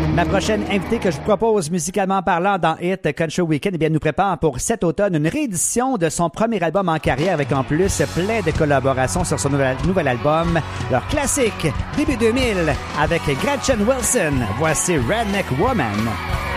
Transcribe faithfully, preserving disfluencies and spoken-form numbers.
Ma prochaine invitée que je vous propose musicalement parlant dans Hit Country Weekend, eh bien, nous prépare pour cet automne une réédition de son premier album en carrière avec en plus plein de collaborations sur son nouvel, nouvel album. Leur classique, début deux mille, avec Gretchen Wilson. Voici Redneck Woman.